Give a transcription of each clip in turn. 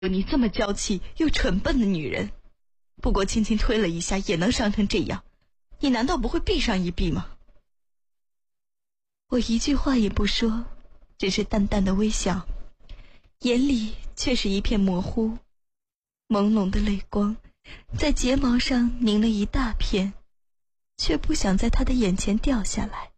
有你这么娇气又蠢笨的女人，不过轻轻推了一下也能伤成这样，你难道不会闭上一闭吗？我一句话也不说，只是淡淡的微笑，眼里却是一片模糊，朦胧的泪光在睫毛上凝了一大片，却不想在他的眼前掉下来。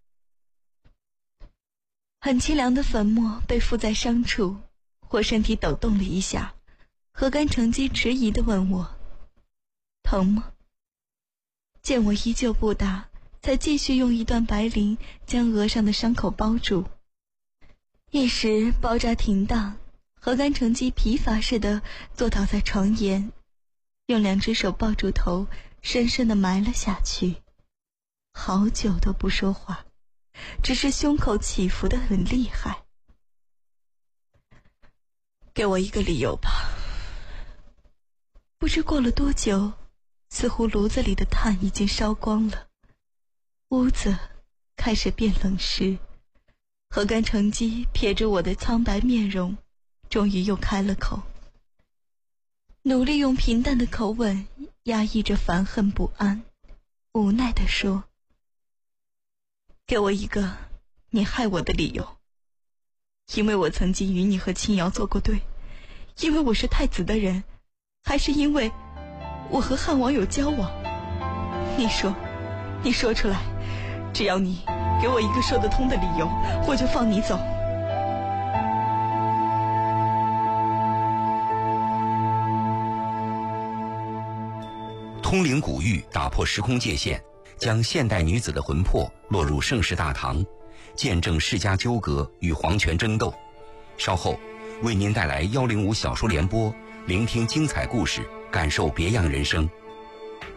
很凄凉的粉末被敷在伤处，我身体抖动了一下，何干成机迟疑地问我：疼吗？见我依旧不答，才继续用一段白绫将额上的伤口包住。一时包扎停当，何干成机疲乏似的坐倒在床沿，用2只手抱住头，深深地埋了下去，好久都不说话，只是胸口起伏得很厉害。给我一个理由吧。不知过了多久，似乎炉子里的炭已经烧光了，屋子开始变冷湿。何干成机瞥着我的苍白面容，终于又开了口，努力用平淡的口吻压抑着烦恨不安，无奈地说：给我一个你害我的理由。因为我曾经与你和青瑶做过对，因为我是太子的人，还是因为我和汉王有交往？你说出来，只要你给我一个说得通的理由，我就放你走。 通灵古玉打破时空界限，将现代女子的魂魄落入盛世大唐，见证世家纠葛与皇权争斗。稍后为您带来105小说联播，聆听精彩故事，感受别样人生。